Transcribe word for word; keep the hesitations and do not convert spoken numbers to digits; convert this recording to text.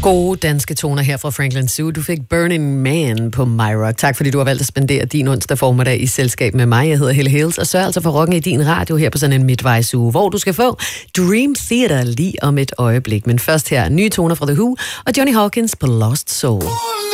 Gode danske toner her fra Franklin Zoo. Du fik Burning Man på My Rock. Tak fordi du har valgt at spendere din onsdag formiddag i selskab med mig. Jeg hedder Helle Hales, og sørg altså for rocken i din radio her på sådan en midtvejsuge, hvor du skal få Dream Theater lige om et øjeblik. Men først her nye toner fra The Who og Johnny Hawkins på Lost Soul.